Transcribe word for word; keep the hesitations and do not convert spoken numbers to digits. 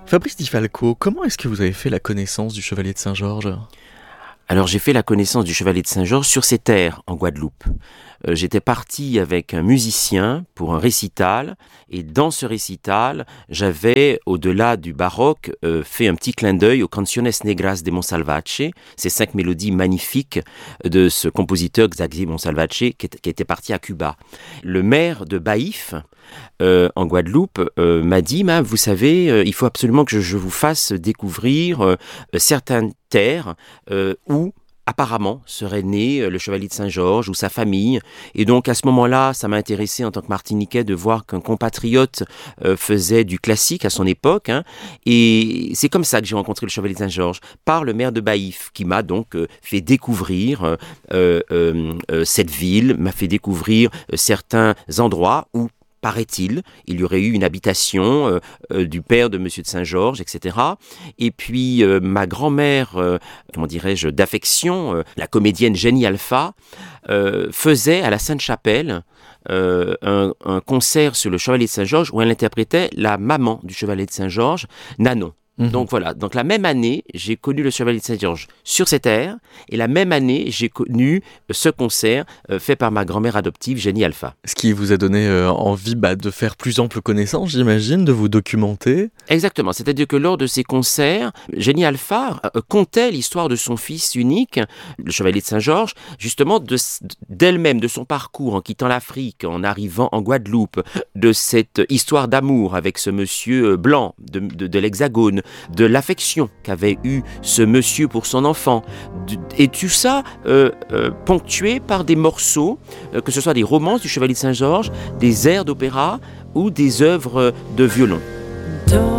Fabrice Di Falco, comment est-ce que vous avez fait la connaissance du Chevalier de Saint-Georges ? Alors j'ai fait la connaissance du Chevalier de Saint-Georges sur ses terres en Guadeloupe. Euh, j'étais parti avec un musicien pour un récital et dans ce récital, j'avais au-delà du baroque euh, fait un petit clin d'œil aux Canciones Negras de Monsalvatche, ces cinq mélodies magnifiques de ce compositeur Xavier Monsalvatche qui, est, qui était parti à Cuba. Le maire de Baïf euh, en Guadeloupe euh, m'a dit « Vous savez, euh, il faut absolument que je, je vous fasse découvrir euh, certaines terres euh, où apparemment serait né le Chevalier de Saint-Georges ou sa famille. Et donc à ce moment-là, ça m'a intéressé en tant que Martiniquais de voir qu'un compatriote euh, faisait du classique à son époque. Hein, et c'est comme ça que j'ai rencontré le Chevalier de Saint-Georges, par le maire de Baïf, qui m'a donc euh, fait découvrir euh, euh, euh, cette ville, m'a fait découvrir euh, certains endroits où paraît-il, il y aurait eu une habitation euh, euh, du père de Monsieur de Saint-Georges, et cetera. Et puis euh, ma grand-mère, euh, comment dirais-je, d'affection, euh, la comédienne Jenny Alpha, euh, faisait à la Sainte-Chapelle euh, un, un concert sur le Chevalier de Saint-Georges où elle interprétait la maman du Chevalier de Saint-Georges, Nanon. Mmh. Donc voilà, donc la même année, j'ai connu le Chevalier de Saint-Georges sur cette aire, et la même année, j'ai connu ce concert euh, fait par ma grand-mère adoptive, Jenny Alpha. Ce qui vous a donné euh, envie bah, de faire plus ample connaissance, j'imagine, de vous documenter. Exactement, c'est-à-dire que lors de ces concerts, Jenny Alpha euh, contait l'histoire de son fils unique, le Chevalier de Saint-Georges, justement de, d'elle-même, de son parcours en quittant l'Afrique, en arrivant en Guadeloupe, de cette histoire d'amour avec ce monsieur blanc de, de, de l'Hexagone, de l'affection qu'avait eu ce monsieur pour son enfant, et tout ça euh, euh, ponctué par des morceaux, euh, que ce soit des romances du Chevalier de Saint-Georges, des airs d'opéra ou des œuvres de violon.